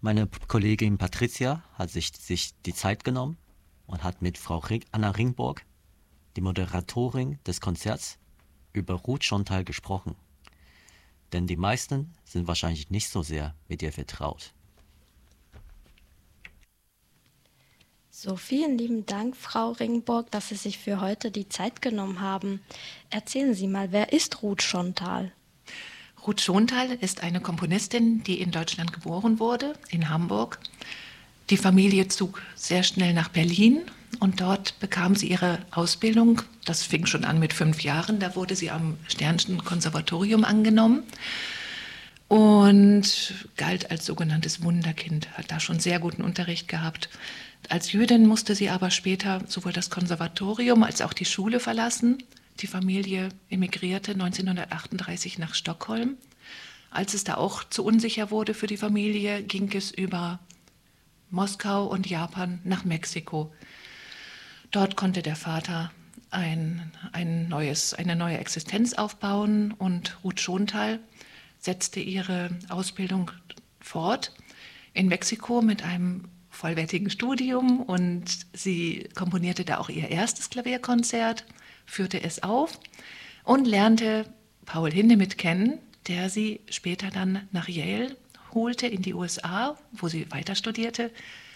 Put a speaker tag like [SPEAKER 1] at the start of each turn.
[SPEAKER 1] Meine Kollegin Patricia hat sich die Zeit genommen und hat mit Anna Ringborg, die Moderatorin des Konzerts, über Ruth Schontal gesprochen. Denn die meisten sind wahrscheinlich nicht so sehr mit ihr vertraut.
[SPEAKER 2] So, vielen lieben Dank, Frau Ringborg, dass Sie sich für heute die Zeit genommen haben. Erzählen Sie mal, wer ist Ruth Schontal?
[SPEAKER 3] Ruth Schontal ist eine Komponistin, die in Deutschland geboren wurde, in Hamburg. Die Familie zog sehr schnell nach Berlin und dort bekam sie ihre Ausbildung. Das fing schon an mit 5 Jahren, da wurde sie am Stern'schen Konservatorium angenommen und galt als sogenanntes Wunderkind, hat da schon sehr guten Unterricht gehabt. Als Jüdin musste sie aber später sowohl das Konservatorium als auch die Schule verlassen. Die Familie emigrierte 1938 nach Stockholm. Als es da auch zu unsicher wurde für die Familie, ging es über Moskau und Japan nach Mexiko. Dort konnte der Vater eine neue Existenz aufbauen und Ruth Schontal setzte ihre Ausbildung fort in Mexiko mit einem vollwertigen Studium und sie komponierte da auch ihr erstes Klavierkonzert, führte es auf und lernte Paul Hindemith kennen, der sie später dann nach Yale holte in die USA, wo sie weiter studierte.